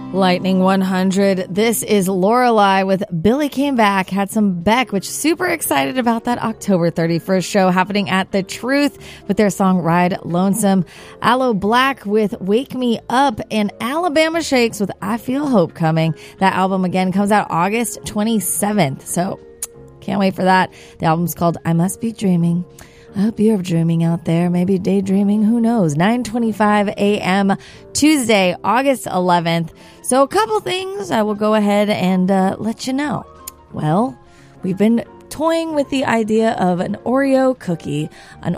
Lightning 100. This is Lorelei with Billy Came Back. Had some Beck, which super excited about that October 31st show happening at The Truth with their song Ride Lonesome. Aloe Black with Wake Me Up, and Alabama Shakes with I Feel Hope Coming. That album again comes out August 27th. So can't wait for that. The album's called I Must Be Dreaming. I hope you're dreaming out there, maybe daydreaming, who knows. 9:25 a.m. Tuesday, August 11th. So a couple things I will go ahead and let you know. Well, we've been toying with the idea of an Oreo cookie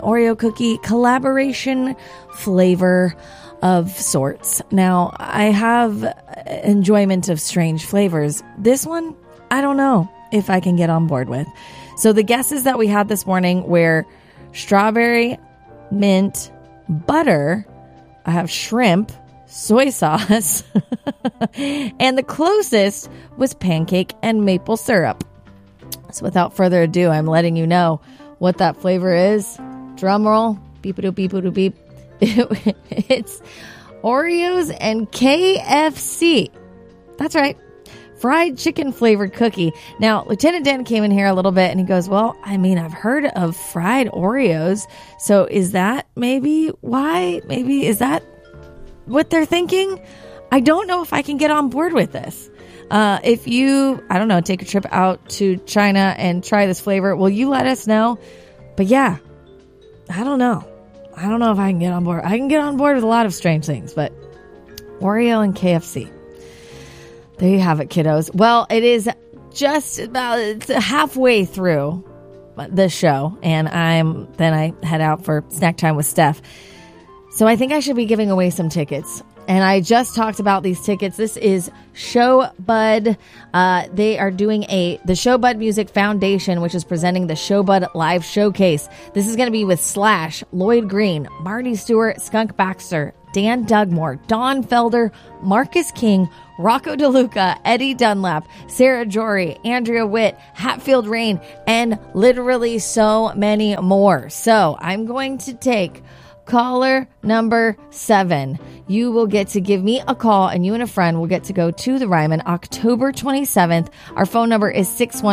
collaboration flavor of sorts. Now, I have enjoyment of strange flavors. This one, I don't know if I can get on board with. So the guesses that we had this morning were strawberry, mint, butter. I have shrimp, soy sauce, and the closest was pancake and maple syrup. So without further ado, I'm letting you know what that flavor is. Drum roll, beep-a-doo, beep-a-doo, beep. It's Oreos and KFC. That's right. Fried chicken flavored cookie. Now, Lieutenant Dan came in here a little bit and he goes, well, I mean, I've heard of fried Oreos. So is that maybe why? Maybe is that what they're thinking? I don't know if I can get on board with this. If you, I don't know, take a trip out to China and try this flavor, will you let us know? But yeah, I don't know. I don't know if I can get on board. I can get on board with a lot of strange things, but Oreo and KFC. There you have it, kiddos. Well, it is just about halfway through the show, and then I head out for snack time with Steph. So I think I should be giving away some tickets. And I just talked about these tickets. This is Showbud. They are doing the Showbud Music Foundation, which is presenting the Showbud Live Showcase. This is going to be with Slash, Lloyd Green, Marty Stewart, Skunk Baxter, Dan Dugmore, Don Felder, Marcus King, Rocco DeLuca, Eddie Dunlap, Sarah Jory, Andrea Witt, Hatfield Rain, and literally so many more. So I'm going to take caller number 7. You will get to give me a call, and you and a friend will get to go to the Ryman October 27th. Our phone number is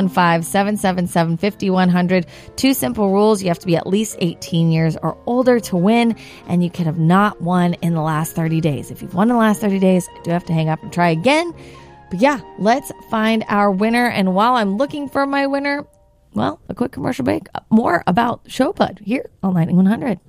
615-777-5100. 2 simple rules. You have to be at least 18 years or older to win, and you can have not won in the last 30 days. If you've won in the last 30 days, I do have to hang up and try again. But yeah, let's find our winner. And while I'm looking for my winner, well, a quick commercial break. More about Showbud here on Lightning 100.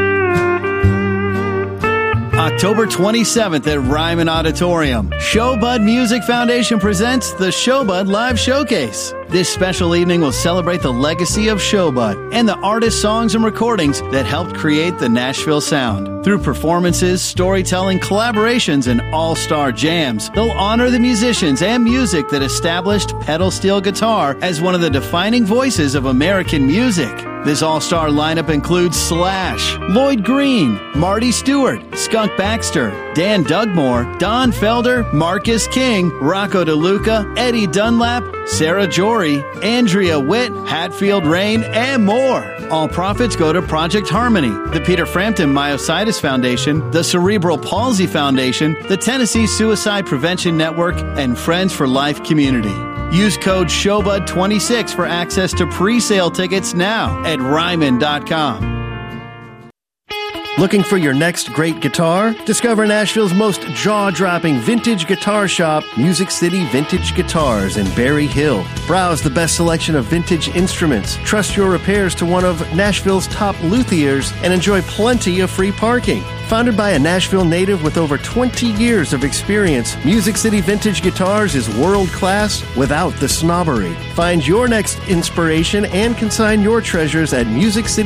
October 27th at Ryman Auditorium, Showbud Music Foundation presents the Showbud Live Showcase. This special evening will celebrate the legacy of Showbud and the artists, songs, and recordings that helped create the Nashville sound. Through performances, storytelling, collaborations, and all-star jams, they'll honor the musicians and music that established pedal steel guitar as one of the defining voices of American music. This all-star lineup includes Slash, Lloyd Green, Marty Stewart, Skunk Baxter, Dan Dugmore, Don Felder, Marcus King, Rocco DeLuca, Eddie Dunlap, Sarah Jory, Andrea Witt, Hatfield Rain, and more. All profits go to Project Harmony, the Peter Frampton Myositis Foundation, the Cerebral Palsy Foundation, the Tennessee Suicide Prevention Network, and Friends for Life Community. Use code SHOWBUD26 for access to pre-sale tickets now at Ryman.com. Looking for your next great guitar? Discover Nashville's most jaw-dropping vintage guitar shop, Music City Vintage Guitars in Berry Hill. Browse the best selection of vintage instruments, trust your repairs to one of Nashville's top luthiers, and enjoy plenty of free parking. Founded by a Nashville native with over 20 years of experience, Music City Vintage Guitars is world-class without the snobbery. Find your next inspiration and consign your treasures at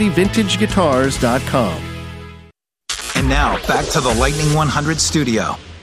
MusicCityVintageGuitars.com. And now, back to the Lightning 100 studio.